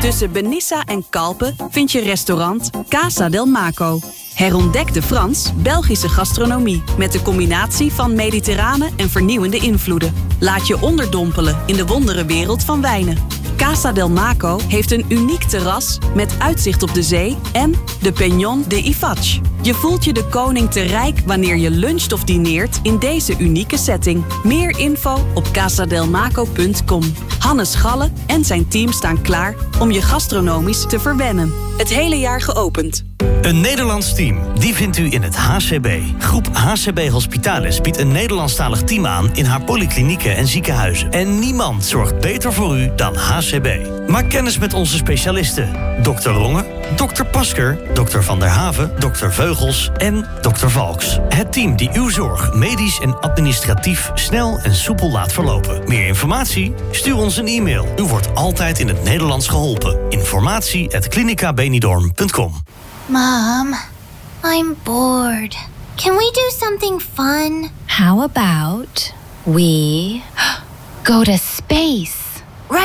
Tussen Benissa en Kalpen vind je restaurant Casa del Maco. Herontdek de Frans-Belgische gastronomie met de combinatie van mediterrane en vernieuwende invloeden. Laat je onderdompelen in de wonderenwereld van wijnen. Casa del Maco heeft een uniek terras met uitzicht op de zee en de Peñón de Ifach. Je voelt je de koning te rijk wanneer je luncht of dineert in deze unieke setting. Meer info op casadelmaco.com. Hannes Galle en zijn team staan klaar om je gastronomisch te verwennen. Het hele jaar geopend. Een Nederlands team, die vindt u in het HCB. Groep HCB Hospitalis biedt een Nederlandstalig team aan in haar polyklinieken en ziekenhuizen. En niemand zorgt beter voor u dan HCB. Maak kennis met onze specialisten. Dr. Ronge, Dr. Pasker, Dr. Van der Haven, Dr. Veugels en Dr. Valks. Het team die uw zorg medisch en administratief snel en soepel laat verlopen. Meer informatie? Stuur ons een e-mail. U wordt altijd in het Nederlands geholpen. Informatie@clinicabenidorm.com. Mom, I'm bored. Can we do something fun? How about we go to space?